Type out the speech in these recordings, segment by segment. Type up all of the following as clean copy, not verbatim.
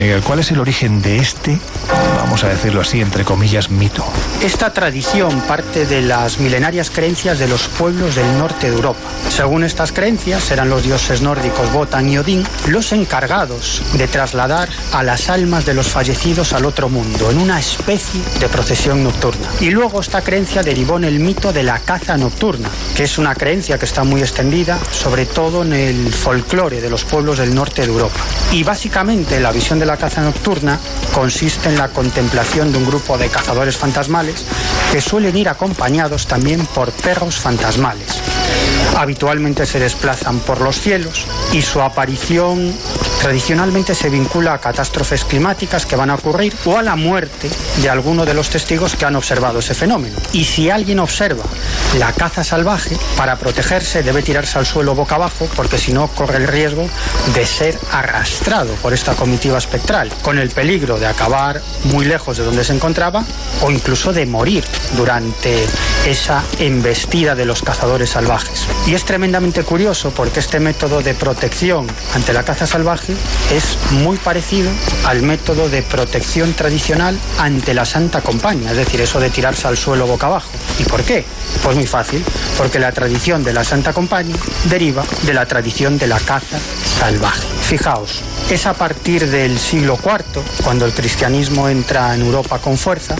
Miguel, ¿cuál es el origen de este, vamos a decirlo así, entre comillas, mito? Esta tradición parte de las milenarias creencias de los pueblos del norte de Europa. Según estas creencias, eran los dioses nórdicos Wotan y Odín los encargados de trasladar a las almas de los fallecidos al otro mundo, en una especie de procesión nocturna. Y luego esta creencia derivó en el mito de la caza nocturna, que es una creencia que está muy extendida, sobre todo en el folclore de los pueblos del norte de Europa. Y básicamente la visión de la caza nocturna consiste en la contemplación de un grupo de cazadores fantasmales que suelen ir acompañados también por perros fantasmales. Habitualmente se desplazan por los cielos y su aparición tradicionalmente se vincula a catástrofes climáticas que van a ocurrir o a la muerte de alguno de los testigos que han observado ese fenómeno. Y si alguien observa la caza salvaje, para protegerse debe tirarse al suelo boca abajo, porque si no corre el riesgo de ser arrastrado por esta comitiva espectral, con el peligro de acabar muy lejos de donde se encontraba o incluso de morir durante esa embestida de los cazadores salvajes. Y es tremendamente curioso porque este método de protección ante la caza salvaje es muy parecido al método de protección tradicional ante la Santa Compaña, es decir, eso de tirarse al suelo boca abajo. ¿Y por qué? Pues muy fácil, porque la tradición de la Santa Compaña deriva de la tradición de la caza salvaje. Fijaos, es a partir del siglo IV, cuando el cristianismo entra en Europa con fuerza,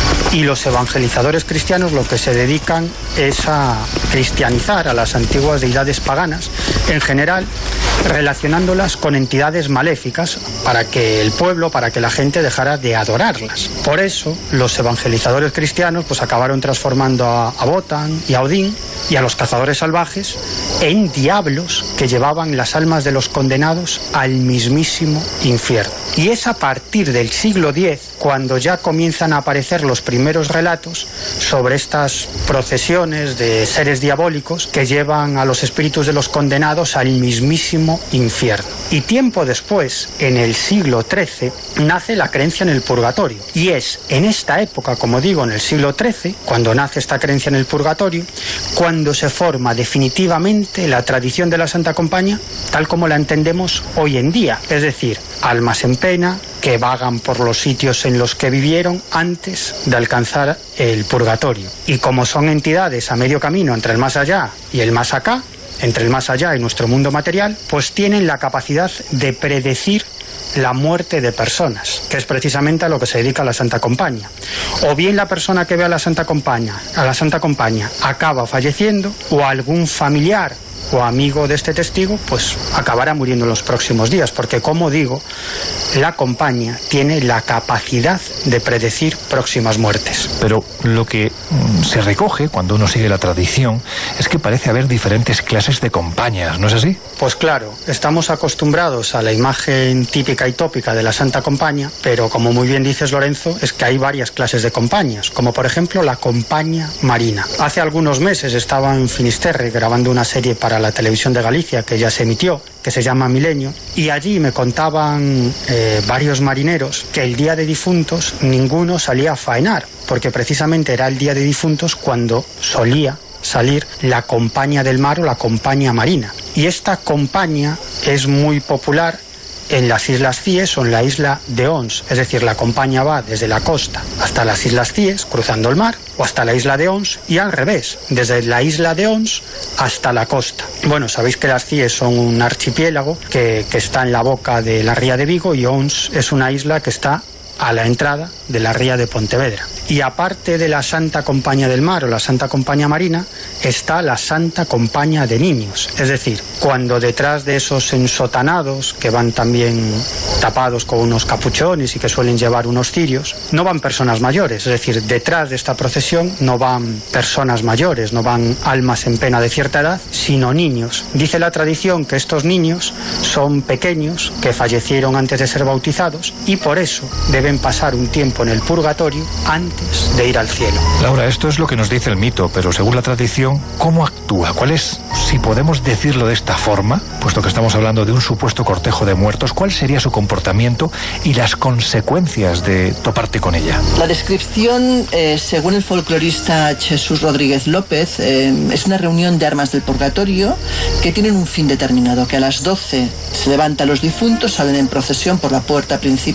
y los evangelizadores cristianos lo que se dedican es a cristianizar a las antiguas deidades paganas, en general relacionándolas con entidades maléficas para que el pueblo, para que la gente dejara de adorarlas. Por eso los evangelizadores cristianos pues acabaron transformando a Wotan y a Odín y a los cazadores salvajes en diablos que llevaban las almas de los condenados al mismísimo infierno. Y es a partir del siglo X cuando ya comienzan a aparecer los primeros relatos sobre estas procesiones de seres diabólicos que llevan a los espíritus de los condenados al mismísimo infierno. Y tiempo después, en el siglo XIII, nace la creencia en el purgatorio. Y es en esta época, como digo, en el siglo XIII, cuando nace esta creencia en el purgatorio, cuando se forma definitivamente la tradición de la Santa Compaña tal como la entendemos hoy en día. Es decir, almas en pena que vagan por los sitios en los que vivieron antes de alcanzar el purgatorio. Y como son entidades a medio camino entre el más allá y el más acá, entre el más allá y nuestro mundo material, pues tienen la capacidad de predecir la muerte de personas, que es precisamente a lo que se dedica la Santa Compaña. O bien la persona que ve a la Santa Compaña acaba falleciendo, o algún familiar o amigo de este testigo pues acabará muriendo en los próximos días, porque como digo, la Compaña tiene la capacidad de predecir próximas muertes. Pero lo que se recoge cuando uno sigue la tradición es que parece haber diferentes clases de compañías, ¿no es así? Pues claro, estamos acostumbrados a la imagen típica y tópica de la Santa Compaña, pero como muy bien dices, Lorenzo, es que hay varias clases de compañías, como por ejemplo la Compañía Marina. Hace algunos meses estaba en Finisterre grabando una serie para la televisión de Galicia que ya se emitió, que se llama Milenio, y allí me contaban varios marineros que el día de difuntos ninguno salía a faenar, porque precisamente era el día de difuntos cuando solía salir la Compañía del Mar o la Compañía Marina. Y esta compañía es muy popular en las Islas Cíes o en la isla de Ons, es decir, la compañía va desde la costa hasta las Islas Cíes, cruzando el mar, o hasta la isla de Ons, y al revés, desde la isla de Ons hasta la costa. Bueno, sabéis que las Cíes son un archipiélago que está en la boca de la ría de Vigo, y Ons es una isla que está a la entrada de la ría de Pontevedra. Y aparte de la Santa Compañía del Mar o la Santa Compañía Marina, está la Santa Compañía de Niños. Es decir, cuando detrás de esos ensotanados, que van también tapados con unos capuchones y que suelen llevar unos cirios, no van personas mayores. Es decir, detrás de esta procesión no van personas mayores, no van almas en pena de cierta edad, sino niños. Dice la tradición que estos niños son pequeños, que fallecieron antes de ser bautizados, y por eso deben pasar un tiempo en el purgatorio antes de ir al cielo. Laura, esto es lo que nos dice el mito, pero según la tradición, ¿cómo actúa? ¿Cuál es, si podemos decirlo de esta forma, puesto que estamos hablando de un supuesto cortejo de muertos, cuál sería su comportamiento y las consecuencias de toparte con ella? La descripción, según el folclorista Jesús Rodríguez López, es una reunión de armas del purgatorio que tienen un fin determinado, que a las 12 se levantan los difuntos, salen en procesión por la puerta principal